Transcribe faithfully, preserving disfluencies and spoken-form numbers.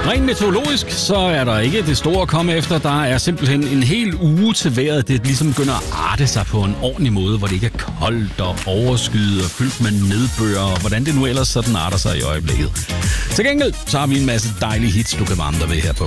Rent meteorologisk, så er der ikke det store at komme efter. Der er simpelthen en hel uge til vejret. Det ligesom begynder at arte sig på en ordentlig måde, hvor det ikke er koldt og overskyet og fyldt med nedbør, og hvordan det nu ellers sådan arter sig i øjeblikket. Til gengæld, så har vi en masse dejlige hits, du kan varme dig ved her på